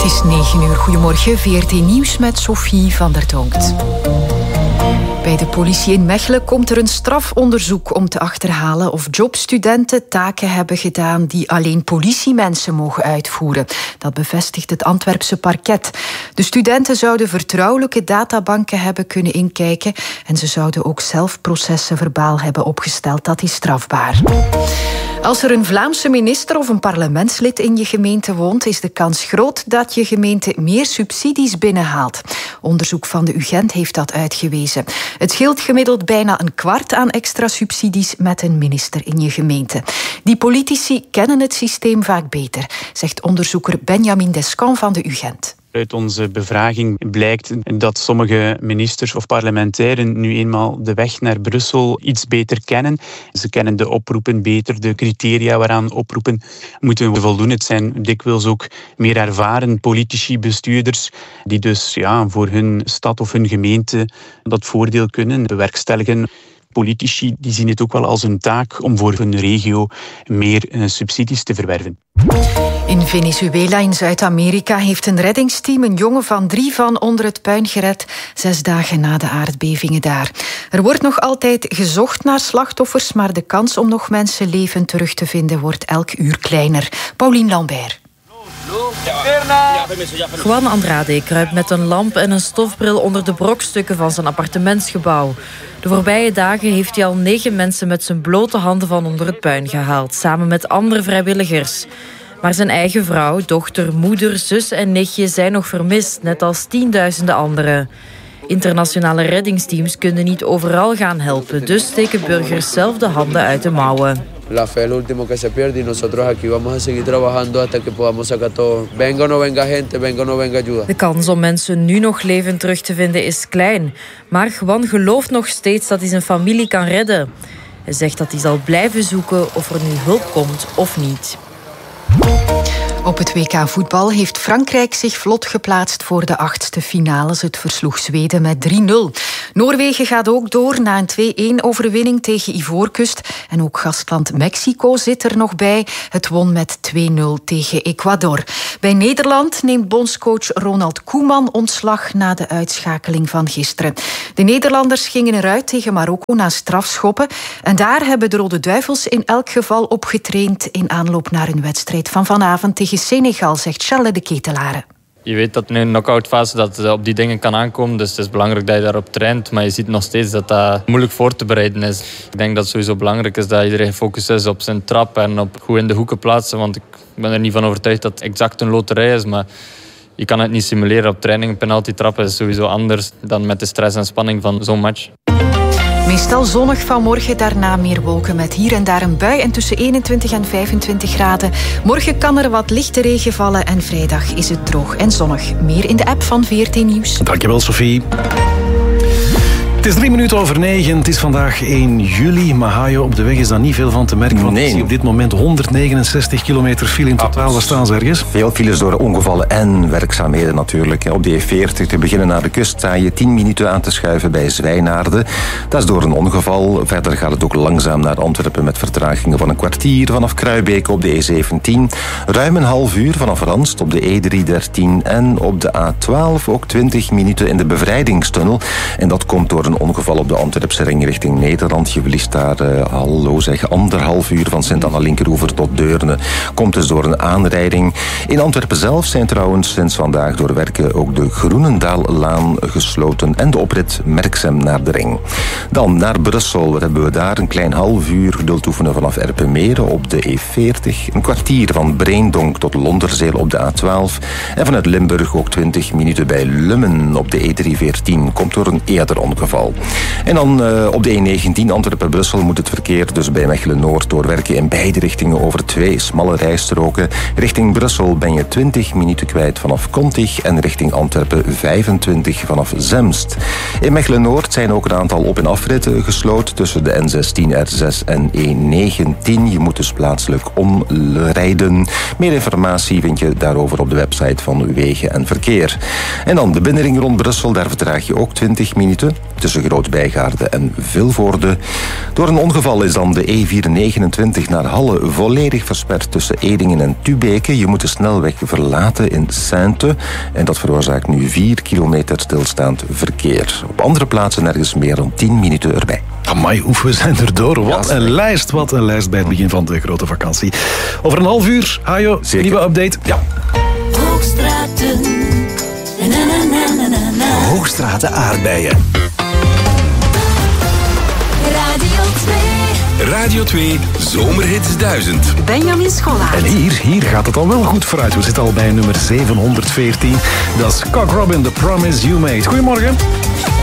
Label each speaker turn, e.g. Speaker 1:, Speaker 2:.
Speaker 1: Het is 9:00. Goedemorgen, VRT Nieuws met Sophie van der Tonkt. Bij de politie in Mechelen komt er een strafonderzoek om te achterhalen of jobstudenten taken hebben gedaan die alleen politiemensen mogen uitvoeren. Dat bevestigt het Antwerpse parket. De studenten zouden vertrouwelijke databanken hebben kunnen inkijken en ze zouden ook zelf processen verbaal hebben opgesteld. Dat is strafbaar. Als er een Vlaamse minister of een parlementslid in je gemeente woont, is de kans groot dat je gemeente meer subsidies binnenhaalt. Onderzoek van de UGent heeft dat uitgewezen. Het scheelt gemiddeld bijna een kwart aan extra subsidies met een minister in je gemeente. Die politici kennen het systeem vaak beter, zegt onderzoeker Benjamin Descamps van de UGent.
Speaker 2: Uit onze bevraging blijkt dat sommige ministers of parlementairen nu eenmaal de weg naar Brussel iets beter kennen. Ze kennen de oproepen beter, de criteria waaraan oproepen moeten voldoen. Het zijn dikwijls ook meer ervaren politici, bestuurders, die dus voor hun stad of hun gemeente dat voordeel kunnen bewerkstelligen. Politici die zien het ook wel als een taak om voor hun regio meer subsidies te verwerven.
Speaker 1: In Venezuela in Zuid-Amerika heeft een reddingsteam een jongen van 3 van onder het puin gered, 6 dagen na de aardbevingen daar. Er wordt nog altijd gezocht naar slachtoffers, maar de kans om nog mensen levend terug te vinden wordt elk uur kleiner. Paulien Lambert.
Speaker 3: Juan Andrade kruipt met een lamp en een stofbril onder de brokstukken van zijn appartementsgebouw. De voorbije dagen heeft hij al 9 mensen met zijn blote handen van onder het puin gehaald, samen met andere vrijwilligers. Maar zijn eigen vrouw, dochter, moeder, zus en nichtje zijn nog vermist, net als tienduizenden anderen. Internationale reddingsteams kunnen niet overal gaan helpen, dus steken burgers zelf de handen uit de mouwen.
Speaker 4: La fe es lo último que se pierde y nosotros aquí vamos a seguir trabajando hasta que podamos sacar todo. Venga o no venga gente, venga o no venga ayuda.
Speaker 3: De kans om mensen nu nog levend terug te vinden is klein. Maar Juan gelooft nog steeds dat hij zijn familie kan redden. Hij zegt dat hij zal blijven zoeken of er nu hulp komt of niet.
Speaker 1: Op het WK voetbal heeft Frankrijk zich vlot geplaatst voor de 8e finales. Het versloeg Zweden met 3-0. Noorwegen gaat ook door na een 2-1 overwinning tegen Ivoorkust. En ook gastland Mexico zit er nog bij. Het won met 2-0 tegen Ecuador. Bij Nederland neemt bondscoach Ronald Koeman ontslag na de uitschakeling van gisteren. De Nederlanders gingen eruit tegen Marokko na strafschoppen. En daar hebben de Rode Duivels in elk geval op getraind in aanloop naar een wedstrijd van vanavond tegen Senegal, zegt Charles de Ketelare.
Speaker 5: Je weet dat in een knock-out fase dat op die dingen kan aankomen. Dus het is belangrijk dat je daarop traint. Maar je ziet nog steeds dat dat moeilijk voor te bereiden is. Ik denk dat het sowieso belangrijk is dat iedereen gefocust is op zijn trap en op goed in de hoeken plaatsen. Want ik ben er niet van overtuigd dat het exact een loterij is. Maar je kan het niet simuleren op training. Een penalty trappen is sowieso anders dan met de stress en spanning van zo'n match.
Speaker 1: Meestal zonnig vanmorgen, daarna meer wolken met hier en daar een bui en tussen 21 en 25 graden. Morgen kan er wat lichte regen vallen en vrijdag is het droog en zonnig. Meer in de app van VRT Nieuws.
Speaker 6: Dankjewel, Sophie. Het is 9:03. Het is vandaag 1 juli. Mahajo, op de weg is daar niet veel van te merken. Want ik zie op dit moment 169 kilometer file in totaal. Waar staan ze ergens?
Speaker 7: Veel files door ongevallen en werkzaamheden natuurlijk. Op de E40 te beginnen naar de kust sta je 10 minuten aan te schuiven bij Zwijnaarden. Dat is door een ongeval. Verder gaat het ook langzaam naar Antwerpen met vertragingen van een kwartier. Vanaf Kruibeke op de E17. Ruim een half uur vanaf Ranst op de E313. En op de A12 ook 20 minuten in de bevrijdingstunnel. En dat komt door een ongeval op de Antwerpse ring richting Nederland. Je verliest daar, 1,5 uur van Sint-Anna-Linkeroever tot Deurne. Komt dus door een aanrijding. In Antwerpen zelf zijn trouwens sinds vandaag door werken ook de Groenendaallaan gesloten en de oprit Merksem naar de ring. Dan naar Brussel. Wat hebben we daar? Een klein half uur geduld oefenen vanaf Erpenmeren op de E40. Een kwartier van Breendonk tot Londerzeel op de A12. En vanuit Limburg ook 20 minuten bij Lummen op de E314. Komt door een eerder ongeval. En dan op de E19 Antwerpen-Brussel moet het verkeer dus bij Mechelen-Noord doorwerken in beide richtingen over 2 smalle rijstroken. Richting Brussel ben je 20 minuten kwijt vanaf Kontig en richting Antwerpen 25 vanaf Zemst. In Mechelen-Noord zijn ook een aantal op- en afritten gesloten tussen de N16, R6 en E19. Je moet dus plaatselijk omrijden. Meer informatie vind je daarover op de website van Wegen en Verkeer. En dan de binnenring rond Brussel, daar vertraag je ook 20 minuten. tussen Groot-Bijgaarde en Vilvoorde. Door een ongeval is dan de E429 naar Halle volledig versperd tussen Edingen en Tubeke. Je moet de snelweg verlaten in Sainte en dat veroorzaakt nu 4 kilometer stilstaand verkeer. Op andere plaatsen nergens meer dan 10 minuten erbij.
Speaker 6: Amai, we zijn erdoor. Wat een lijst bij het begin van de grote vakantie. Over een half uur, Hajo, nieuwe update. Ja.
Speaker 8: Hoogstraten.
Speaker 9: Hoogstraten aardbeien. Radio 2 Zomerhits 1000.
Speaker 8: Benjamin Schollaert.
Speaker 6: En hier gaat het al wel goed vooruit. We zitten al bij nummer 714. Dat is Cock Robin, The Promise You Made. Goedemorgen.